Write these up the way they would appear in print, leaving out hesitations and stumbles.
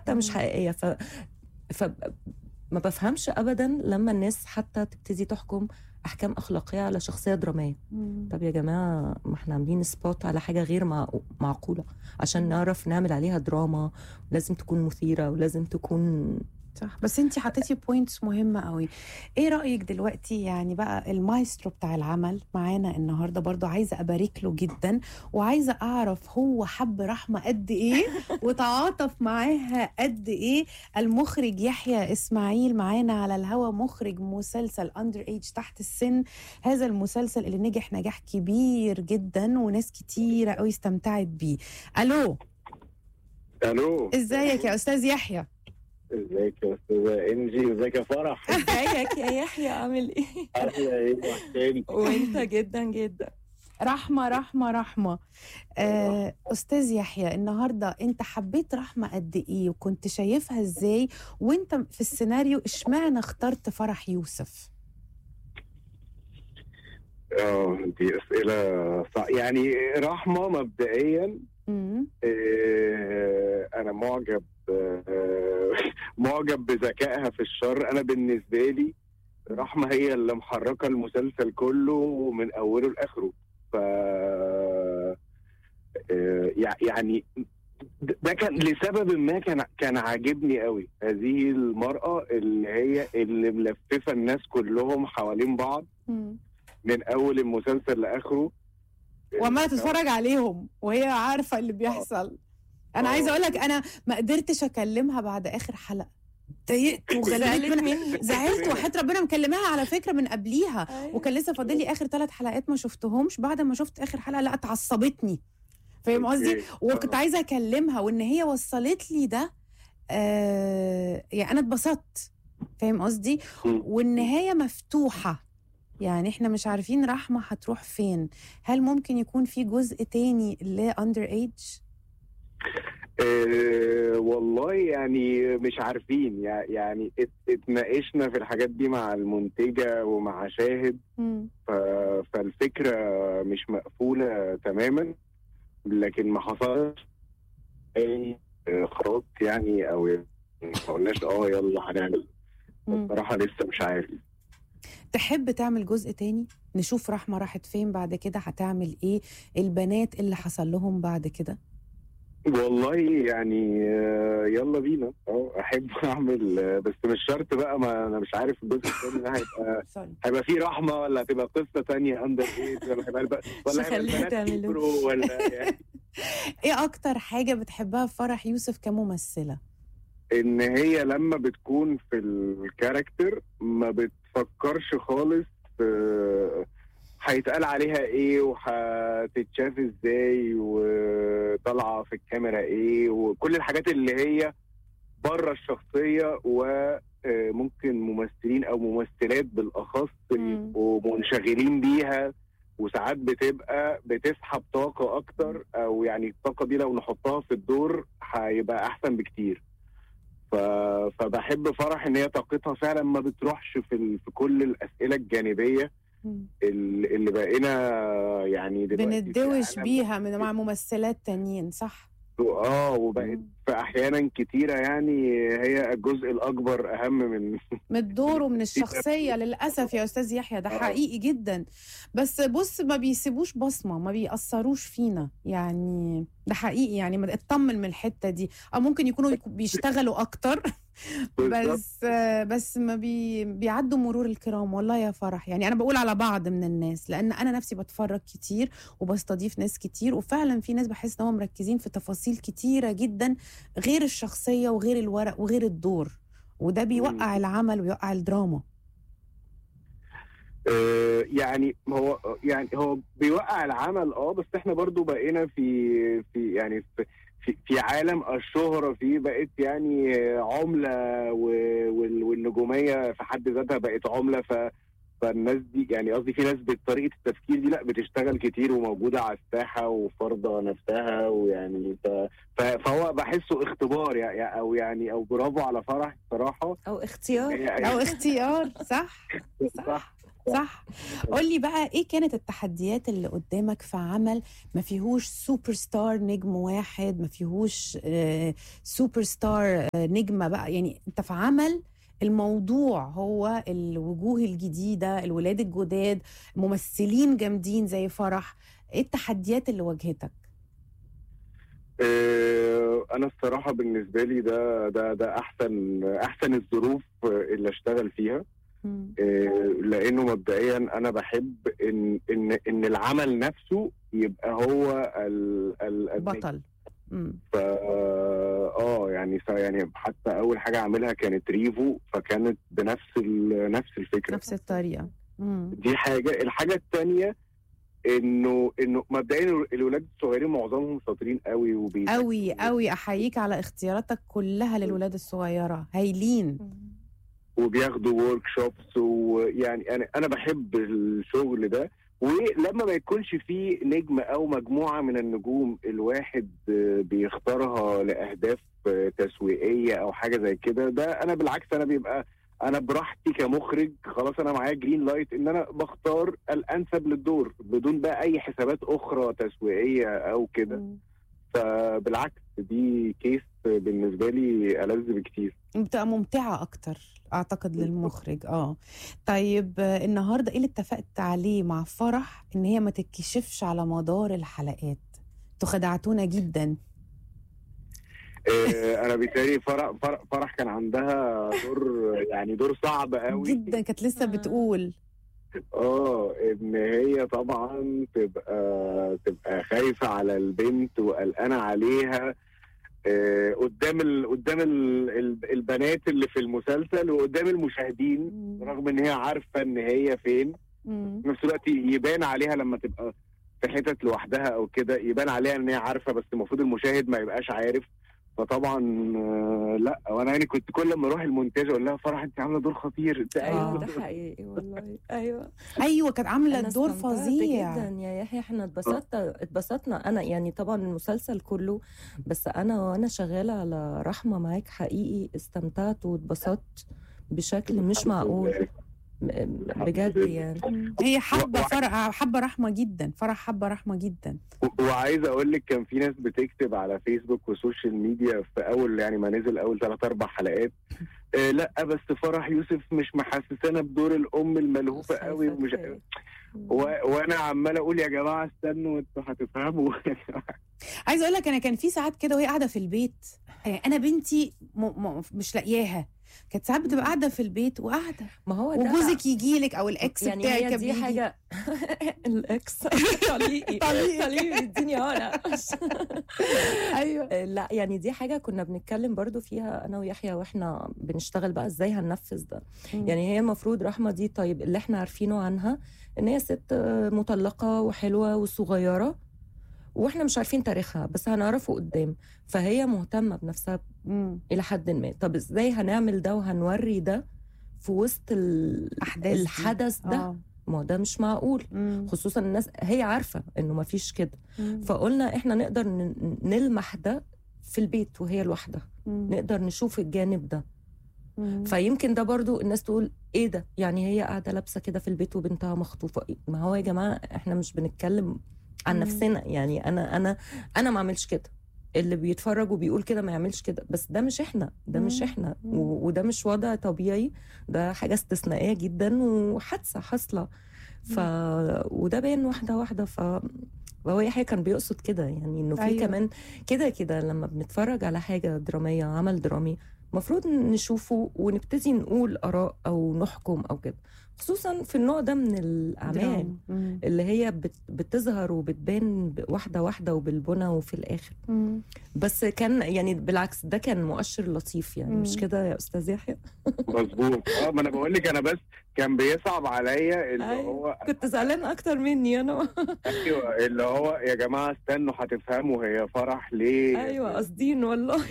حتى مش حقيقيه. ف ما بفهمش ابدا لما الناس حتى تبتدي تحكم احكام اخلاقيه على شخصيه دراميه. طب يا جماعه، ما احنا عاملين سبوت على حاجه غير معقوله عشان نعرف نعمل عليها دراما. لازم تكون مثيره ولازم تكون صح. بس انتي حطيتي بوينتس مهمة قوي. ايه رأيك دلوقتي يعني بقى المايسترو بتاع العمل معانا النهاردة، برضو عايزة ابارك له جدا، وعايزة اعرف هو حب رحمة قد ايه وتعاطف معاها قد ايه. المخرج يحيى اسماعيل معانا على الهوا، مخرج مسلسل اندر ايج، تحت السن. هذا المسلسل اللي نجح نجاح كبير جدا وناس كتيرة قوي استمتعت بيه. الو ازيك يا استاذ يحيى؟ ازيك يا استاذه انجي؟ ازيك يا فرح؟ ازيك يا يحيى، عامل ايه؟ عامله ايه؟ وحشاني. وانت جدا جدا. رحمة. أستاذ يحيى، النهاردة أنت حبيت رحمة قد إيه وكنت شايفها إزاي؟ وأنت في السيناريو إشمعنى اخترت فرح يوسف؟ دي أسئلة يعني رحمة مبدئيا أنا معجب بذكائها في الشر. أنا بالنسبة لي رحمة هي اللي محركة المسلسل كله من أوله لآخره. يعني ده كان لسبب ما كان عاجبني قوي. هذه المرأة اللي ملففة الناس كلهم حوالين بعض من أول المسلسل لآخره، وما تتفرج عليهم وهي عارفة اللي بيحصل. أنا عايزة أقول لك، أنا ما قدرتش أكلمها بعد آخر حلقة، ضايقت وغلبت زعلت، وحياة ربنا مكلماها على فكرة من قبليها. وكان لسه فاضل لي آخر 3 حلقات ما شفتهمش. بعد ما شفت آخر حلقة لا اتعصبتني، فاهم قصدي؟ وكنت عايزة أكلمها، وإن هي وصلت لي ده يعني أنا اتبسطت، فاهم قصدي؟ والنهاية مفتوحة، يعني احنا مش عارفين رحمة هتروح فين. هل ممكن يكون في جزء تاني لأندر ايج؟ والله يعني مش عارفين. يعني اتناقشنا في الحاجات دي مع المنتجة ومع شاهد. فالفكرة مش مقفولة تماما، لكن ما حصلش اي خلاص يعني، او ما قلناش يلا هنعمل. بصراحة لسه مش عارف. تحب تعمل جزء تاني؟ نشوف رحمة راحت فين بعد كده، هتعمل ايه، البنات اللي حصل لهم بعد كده؟ والله يعني يلا بينا. احب اعمل، بس مش شرط بقى. ما انا مش عارف الجزء الثاني ده هيبقى فيه رحمة، ولا هتبقى قصة تانية اندر ايج، ولا هيبقى البنات كبروا، ولا يعني. ايه اكتر حاجة بتحبها في فرح يوسف كممثلة؟ ان هي لما بتكون في الكاركتر ما بتفكرش خالص هيتقال عليها ايه وهتتشاف ازاي وطالعه في الكاميرا ايه، وكل الحاجات اللي هي بره الشخصيه. وممكن ممثلين او ممثلات بالاخص يبقوا منشغلين بيها، وساعات بتبقى بتسحب طاقه اكتر، او يعني الطاقه دي لو نحطها في الدور هيبقى احسن بكتير. فبحب فرح ان هي طاقتها فعلا ما بتروحش في كل الاسئله الجانبيه اللي بقينا يعني بندوش بيها مع ممثلات تانيين، صح؟ وبقت في احيانا كتيره يعني هي الجزء الاكبر اهم من الدور ومن الشخصيه للاسف يا استاذ يحيى. ده حقيقي جدا. بس بص، ما بيسيبوش بصمه، ما بيأثروش فينا، يعني ده حقيقي. يعني ما اطمن من الحته دي. او ممكن يكونوا بيشتغلوا اكتر بس ما بيعدوا مرور الكرام. والله يا فرح، يعني انا بقول على بعض من الناس، لان انا نفسي بتفرج كتير وبستضيف ناس كتير، وفعلا في ناس بحس انهم مركزين في تفاصيل كتيره جدا غير الشخصيه وغير الورق وغير الدور، وده بيوقع العمل ويوقع الدراما. يعني هو بيوقع العمل. بس احنا برضو بقينا في يعني في عالم الشهرة فيه بقت يعني عملة، والنجومية في حد ذاتها بقت عملة. فالناس دي يعني قصدي في ناس بطريقة التفكير دي لا بتشتغل كتير وموجودة على الساحة وفرضة نفسها، ويعني فهو بحسه اختبار يعني او برافو على فرح صراحة، او اختيار صح. صح. قول لي بقى ايه كانت التحديات اللي قدامك في عمل ما فيهوش سوبر ستار نجم واحد، ما فيهوش سوبر ستار نجمة بقى، يعني انت في عمل الموضوع هو الوجوه الجديدة، الولاد الجداد، ممثلين جامدين زي فرح. ايه التحديات اللي واجهتك؟ انا الصراحه بالنسبه لي ده احسن الظروف اللي اشتغل فيها. لانه مبدئيا انا بحب ان العمل نفسه يبقى هو بطل. يعني حتى اول حاجه اعملها كانت ريفو، فكانت نفس الفكره، نفس الطريقه. دي الحاجه الثانيه انه مبدئيا الولاد الصغيرين معظمهم شاطرين قوي قوي قوي. احييك على اختياراتك كلها للولاد الصغيره، هايلين وبياخدوا ورك شوبس، ويعني انا بحب الشغل ده. ولما ما يكونش فيه نجم او مجموعه من النجوم الواحد بيختارها لاهداف تسويقيه او حاجه زي كده، ده انا بالعكس انا براحتي كمخرج، خلاص انا معايا جرين لايت ان انا بختار الانسب للدور بدون بقى اي حسابات اخرى تسويقيه او كده. فبالعكس دي كيس بالنسبه لي ألذ بكتير، بتبقى ممتعه اكتر اعتقد للمخرج. طيب النهارده ايه اللي اتفقت عليه مع فرح ان هي ما تتكشفش على مدار الحلقات؟ انتوا خدعتونا جدا. انا بالتالي فرح كان عندها دور صعب قوي جدا، كانت لسه بتقول ان هي طبعا تبقى خايفه على البنت وقلقانه عليها قدام البنات اللي في المسلسل وقدام المشاهدين، رغم ان هي عارفه ان هي فين. في نفس الوقت يبان عليها لما تبقى في حتت لوحدها او كده، يبان عليها ان هي عارفه، بس المفروض المشاهد ما يبقاش عارف. فطبعا لا، وانا يعني كنت كل ما اروح المونتاج اقول لها فرح انت عامله دور خطير. ده حقيقي والله. ايوه كانت عامله دور فظيع جدا يا يحيى. احنا اتبسطنا انا يعني طبعا المسلسل كله، بس وانا شغاله على رحمه معاك حقيقي استمتعت واتبسطت بشكل مش معقول بجد. يعني هي حابه رحمه جدا، فرح حابه رحمه جدا. وعايز اقول لك كان في ناس بتكتب على فيسبوك وسوشيال ميديا في اول يعني ما نزل اول 3-4 حلقات لا بس فرح يوسف مش محسسانا بدور الام الملهوفه قوي ومش وانا عمال اقول يا جماعه استنوا انتوا هتفهموا. عايز اقول لك انا كان في ساعات كده وهي قاعده في البيت، انا بنتي مش لاقياها، كانت ساعات بتبقى قاعده في البيت وقاعده، ما هو وجوزك يجي لك او الاكس يعني بتاعك هي دي حاجه الاكس طليقي يديني انا. ايوه لا يعني دي حاجه كنا بنتكلم برضو فيها انا ويحيى واحنا بنشتغل بقى ازاي هننفذ ده. يعني هي المفروض رحمه دي طيب اللي احنا عارفينه عنها ان هي ست مطلقه وحلوه وصغيره واحنا مش عارفين تاريخها بس هنعرفه قدام، فهي مهتمه بنفسها الى حد ما. طب ازاي هنعمل ده وهنوري ده في وسط الحدث ده؟ ما ده مش معقول، خصوصا الناس هي عارفه انه ما فيش كده. فقلنا احنا نقدر نلمح ده في البيت وهي لوحدها، نقدر نشوف الجانب ده. فيمكن ده برضو الناس تقول ايه ده، يعني هي قاعده لابسه كده في البيت وبنتها مخطوفه. ما هو يا جماعه احنا مش بنتكلم عن نفسنا، يعني انا ما اعملش كده، اللي بيتفرج وبيقول كده ما يعملش كده، بس ده مش احنا، ده مش احنا وده مش وضع طبيعي، ده حاجه استثنائيه جدا وحادثه حاصله. وده باين واحده. وهو يحيى كان بيقصد كده، يعني انه في كمان كده لما بنتفرج على حاجه دراميه، عمل درامي، مفروض نشوفه ونبتدي نقول آراء أو نحكم أو كده، خصوصا في النوع ده من الأعمال اللي هي بتظهر وبتبان واحدة وبالبنى وفي الآخر. بس كان يعني بالعكس ده كان مؤشر لطيف، يعني مش كده يا أستاذ يحيى؟ مظبوط. ما أنا بقول لك، أنا بس كان بيصعب عليا اللي هو كنت زعلان أكتر مني أنا. أيوة اللي هو يا جماعة استنوا هتفهموا هي فرح ليه. أيوة قصدين والله.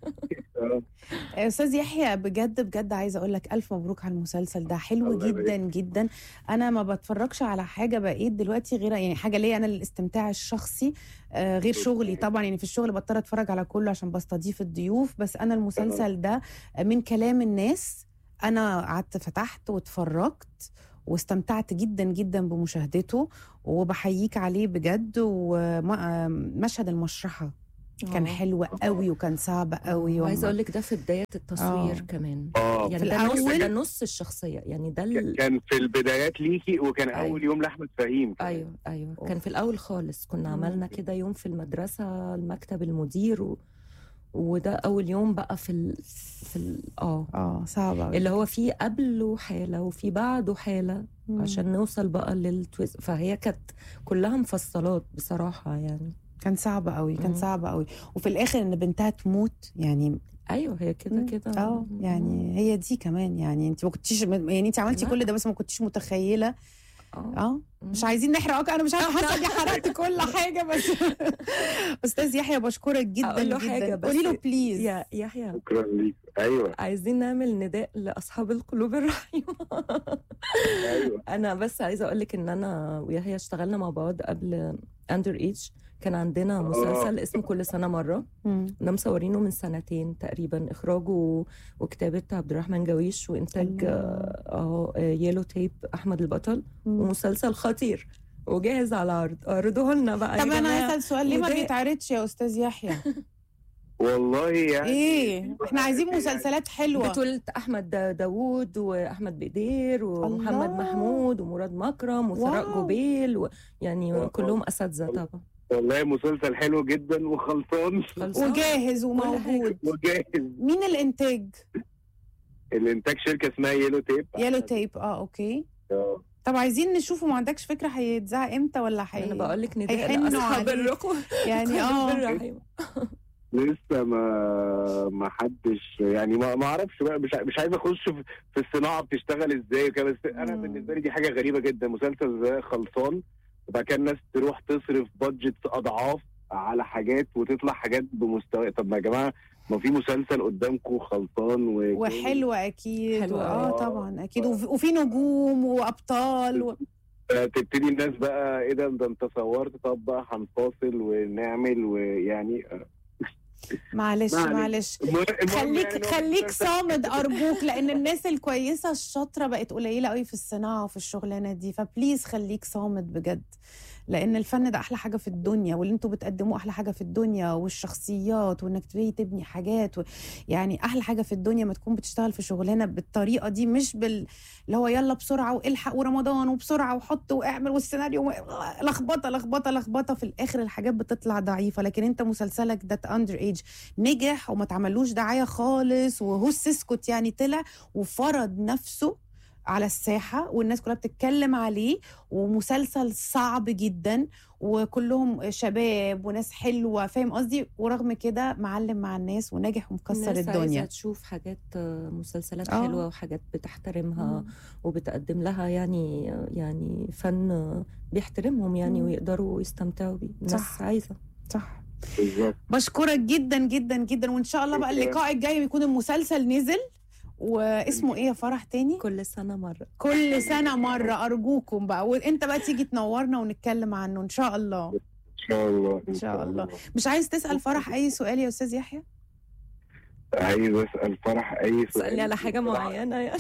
أستاذ يحيى بجد عايزة أقول لك ألف مبروك على المسلسل ده، حلو جدا جدا. أنا ما بتفرجش على حاجة بقيت دلوقتي غير يعني حاجة ليا أنا للاستمتاع الشخصي غير شغلي طبعا. يعني في الشغل بضطر أتفرج على كله عشان بستضيف الضيوف، بس أنا المسلسل ده من كلام الناس أنا قعدت فتحت واتفرجت واستمتعت جدا جدا بمشاهدته، وبحييك عليه بجد. ومشهد المشرحة كان حلو قوي وكان صعب قوي. وعايزه اقول لك ده في بدايه التصوير كمان. يعني في ده الأول ده نص الشخصيه، يعني ده كان في البدايات ليكي، وكان اول يوم لاحمد فهيم كمان. ايوه كان في الاول خالص. كنا عملنا كده يوم في المدرسه، المكتب المدير وده اول يوم بقى صعب قوي، اللي هو فيه قبله حاله وفي بعده حاله عشان نوصل بقى للتويست. فهي كانت كلها مفصلات بصراحه يعني. كان صعب قوي، كان صعب قوي. وفي الاخر ان بنتها تموت يعني. ايوه هي كده يعني هي دي كمان. يعني انت ما كنتيش، يعني انت عملتي كل ده بس ما كنتيش متخيله. مش عايزين نحرق، انا مش عارفه، حاسه اني حرقت كل حاجه بس. استاذ يحيى بشكرك جدا جدا. قولي له بليز يا يحيى. شكرا ليك. ايوه عايزين نعمل نداء لاصحاب القلوب الرحيمه. ايوه انا بس عايزه اقول لك ان انا ويحيى اشتغلنا مع بعض قبل اندر ايج. كان عندنا مسلسل اسمه كل سنة مرة. كنا مصورينه من 2 سنين تقريبا، إخراجه وكتابة عبد الرحمن جويش، وإنتاج يلو تيب أحمد البطل. ومسلسل خطير وجاهز على عرض. عرضوه لنا بقى. طب أنا هسأل سؤال، ليه ما بيتعرضش يا أستاذ يحيى؟ والله يعني ايه، احنا عايزين مسلسلات حلوه. بطولة احمد داوود واحمد بدير ومحمد محمود ومراد مكرم وثراء جوبيل يعني كلهم اساتذه طبعا. والله مسلسل حلو جدا وخلصان وجاهز وموجود وجاهز. مين الانتاج؟ الانتاج شركه اسمها يلو تيب. يلو تيب اوكي. طب عايزين نشوفه، ما عندكش فكره هيتذاع امتى ولا انا بقول لك نداء لاصحاب الرقم يعني لسه ما حدش يعني ما اعرفش بقى. مش عايز اخش في الصناعه بتشتغل ازاي وكده، بس انا بالنسبه لي دي حاجه غريبه جدا. مسلسل زي خلصان وبعد كده الناس تروح تصرف بادجت اضعاف على حاجات وتطلع حاجات بمستوى. طب ما يا جماعه، ما في مسلسل قدامكم خلصان وحلو اكيد. حلو طبعا اكيد. وفي نجوم وابطال تبتدي الناس بقى ايه ده انت صورت، طب بقى هنفاصل ونعمل ويعني معلش خليك صامد ارجوك، لان الناس الكويسه الشاطره بقت قليله قوي في الصناعه وفي الشغلانه دي. فبليز خليك صامد بجد، لان الفن ده احلى حاجه في الدنيا، واللي انتوا بتقدموه احلى حاجه في الدنيا، والشخصيات، وانك تبني حاجات يعني احلى حاجه في الدنيا ما تكون بتشتغل في شغلانه بالطريقه دي، مش اللي هو يلا بسرعه والحق ورمضان وبسرعه وحط واعمل والسيناريو لخبطه في الاخر الحاجات بتطلع ضعيفه. لكن انت مسلسلك ده اندر ايج نجح وما تعملوش دعايه خالص، وهو اسكت يعني طلع وفرض نفسه على الساحة والناس كلها بتتكلم عليه، ومسلسل صعب جدا وكلهم شباب وناس حلوة، فاهم قصدي؟ ورغم كده معلم مع الناس وناجح ومكسر الدنيا. عايزة تشوف حاجات مسلسلات حلوة وحاجات بتحترمها وبتقدم لها يعني فن بيحترمهم يعني ويقدروا يستمتعوا بيه. الناس عايزة. صح. بشكرك جدا جدا جدا، وإن شاء الله بقى اللقاء الجاي بيكون المسلسل نزل. واسمه ايه يا فرح تاني؟ كل سنة مرة. كل سنة مرة. أرجوكم بقى، وانت بقى تيجي تنورنا ونتكلم عنه إن شاء الله. إن شاء الله. مش عايز تسأل فرح أي سؤال يا أستاذ يحيى؟ عايز أسأل فرح أي سؤال. سألني على حاجة معينة يعني.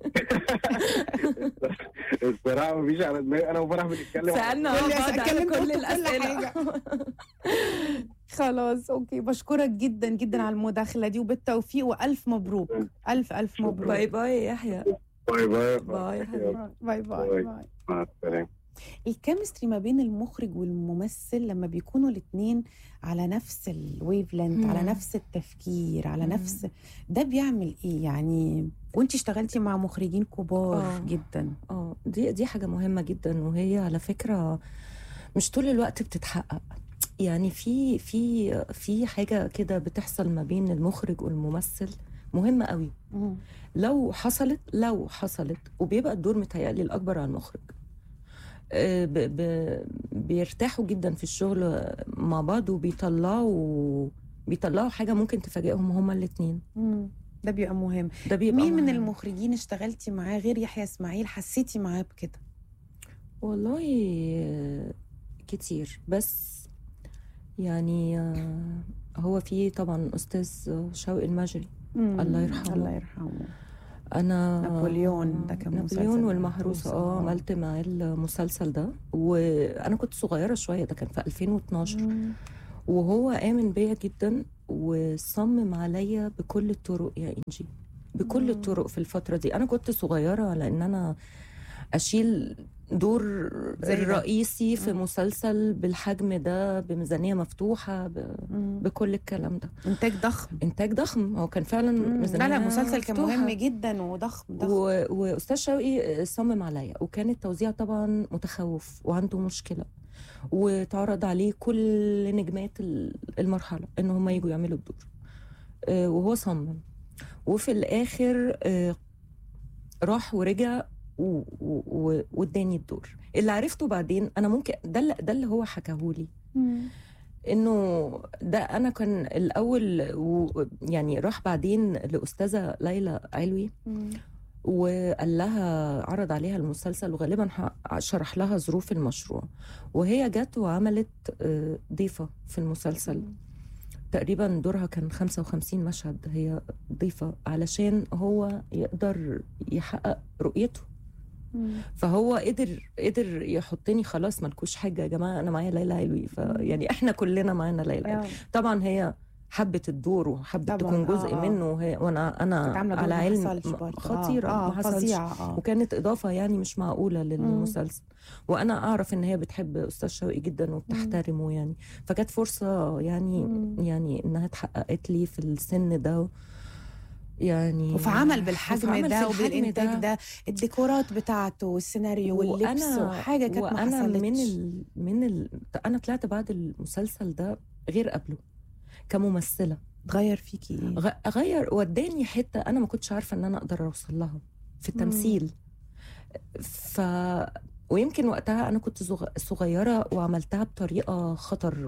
الصراحة مفيش على دماغي. أنا وفرح بنتكلم سألنا على كل الأسئلة. خلاص اوكي. بشكرك جدا جدا على المداخله دي، وبالتوفيق والف مبروك. الف مبروك. باي باي يا يحيى. باي باي باي باي. مع السلامه. الكيمستري ما بين المخرج والممثل لما بيكونوا الاثنين على نفس الويف لينث، على نفس التفكير، على نفس ده بيعمل ايه يعني؟ وانتي اشتغلتي مع مخرجين كبار جدا. دي حاجه مهمه جدا، وهي على فكره مش طول الوقت بتتحقق. يعني في حاجه كده بتحصل ما بين المخرج والممثل مهمه قوي. لو حصلت وبيبقى الدور متهيألي الاكبر على المخرج، بيرتاحوا جدا في الشغل مع بعض وبيطلعوا حاجه ممكن تفاجئهم هما الاثنين. ده بيبقى مهم. مين من المخرجين اشتغلتي معاه غير يحيى اسماعيل حسيتي معاه بكده؟ والله كتير، بس يعني هو في طبعا أستاذ شوقي المجري الله يرحمه. انا نابليون ده كان مسلسل نابليون والمحروسة عملت معاه المسلسل ده، وانا كنت صغيرة شوية، ده كان في 2012. وهو آمن بيا جدا وصمم عليا بكل الطرق يا إنجي، بكل الطرق. في الفترة دي أنا كنت صغيرة، لأن أنا أشيل دور الرئيسي في مسلسل بالحجم ده بميزانية مفتوحة بكل الكلام ده. إنتاج ضخم. هو كان فعلا ميزانية لا مسلسل كان مهم جدا وضخم. وأستاذ شوقي صمم عليا، وكان التوزيع طبعا متخوف وعنده مشكلة، وتعرض عليه كل نجمات المرحلة إن هم يجوا يعملوا الدور، وهو صمم. وفي الآخر راح ورجع واداني الدور. اللي عرفته بعدين أنا ممكن ده اللي هو حكاهولي، إنه ده أنا كان الأول يعني راح بعدين لأستاذة ليلى علوي وقال لها، عرض عليها المسلسل وغالبا شرح لها ظروف المشروع، وهي جت وعملت ضيفة في المسلسل. تقريبا دورها كان 55 مشهد هي ضيفة، علشان هو يقدر يحقق رؤيته. فهو قدر يحطني، خلاص ملكوش حاجة يا جماعة، أنا معايا ليلى علوي. يعني إحنا كلنا معانا ليلى علوي. طبعا هي حبت الدور وحبت تكون جزء منه، وانا على علم خطيره ما حصلش، وكانت اضافه يعني مش معقوله للمسلسل. وانا اعرف ان هي بتحب استاذ شوقي جدا وبتحترمه يعني، فكانت فرصه يعني انها اتحققت لي في السن ده يعني، وفي عمل بالحجم ده وبالانتاج ده، الديكورات بتاعته والسيناريو واللبس وحاجه كانت ما حصلتش. انا طلعت بعد المسلسل ده غير قبله كممثلة. غير فيكي ايه؟ غير وداني حتة أنا ما كنتش عارفة أن أنا أقدر أوصل لها في التمثيل. ويمكن وقتها أنا كنت صغيرة وعملتها بطريقة خطر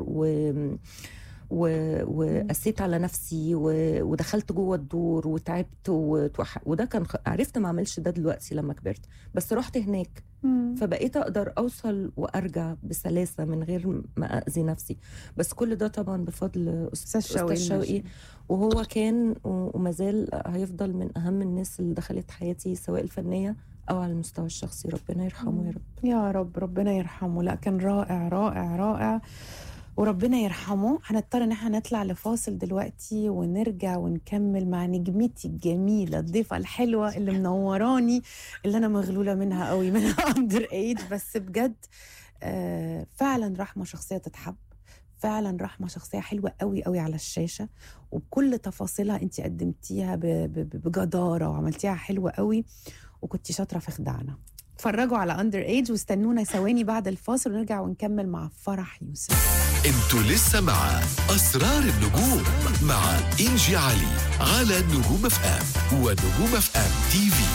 وقسيت على نفسي ودخلت جوه الدور وتعبت وده كان عرفت ما عملش ده دلوقتي لما كبرت، بس رحت هناك فبقيت أقدر أوصل وأرجع بسلاسة من غير ما أذي نفسي. بس كل ده طبعا بفضل أستاذ شوقي، وهو كان ومازال هيفضل من أهم الناس اللي دخلت حياتي، سواء الفنية أو على المستوى الشخصي. ربنا يرحمه يا رب. يا رب ربنا يرحمه. لا كان رائع رائع رائع وربنا يرحمه. هنضطر ان احنا نطلع لفاصل دلوقتي ونرجع ونكمل مع نجمتي الجميله، الضيفه الحلوه اللي منوراني، اللي انا مغلوله منها قوي، منها اندر ايج. بس بجد فعلا رحمه شخصيه تتحب، فعلا رحمه شخصيه حلوه قوي قوي على الشاشه، وبكل تفاصيلها انت قدمتيها بجداره وعملتيها حلوه قوي، وكنتي شاطره في خدعنا. اتفرجوا على اندر ايج واستنونا ثواني بعد الفاصل ونرجع ونكمل مع فرح يوسف. انتوا لسه مع أسرار النجوم مع إنجي علي على نجوم اف ام ونجوم اف ام تي في.